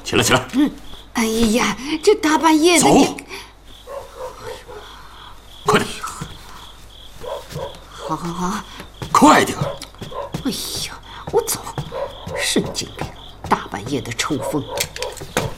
起来，起来。 哎呀，这大半夜的， 走，快点。 好， 快点。 哎呀，我走，神经病，大半夜的抽风。